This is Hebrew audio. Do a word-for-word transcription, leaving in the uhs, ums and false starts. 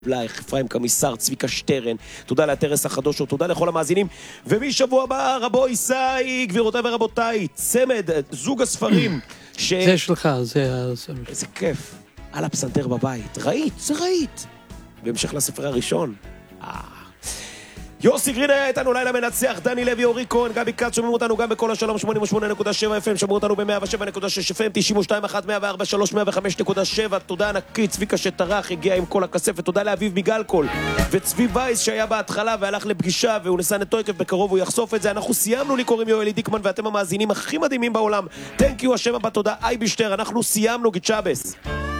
בלייך, אפרים קמיסר, צביקה שטרן, תודה לטרס החדושו, תודה לכל המאזינים, ומשבוע הבא רבו ישי, גבירותיי ורבותיי, צמד, זוג הספרים ש... זה שלך, זה... איזה כיף, על הפסנתר בבית, ראית, זה ראית, בהמשך לספר הראשון. אה... יוסי גרין היה איתנו, לילה מנצח, דני לוי, אורי כהן, גבי קאט, שומעים אותנו גם בכל השלום שמונים ושמונה נקודה שבע אף אם, שמעו אותנו ב-מאה ושבע נקודה שש אף אם, תשעים ושתיים נקודה אחת, מאה וארבע נקודה שלוש, מאה וחמש נקודה שבע, תודה ענקית, צביקה שטרח, הגיע עם כל הכספת, תודה לאביב מגלקול, וצבי וייס שהיה בהתחלה והלך לפגישה, והוא נסע נטויקף בקרוב, הוא יחשוף את זה, אנחנו סיימנו, לי קוראים יואלי דיקמן, ואתם המאזינים הכי מדהימים בעולם, תנק יו, השם הבא, תודה, אי בישטר, אנחנו סיימנו, גיצ'אבס.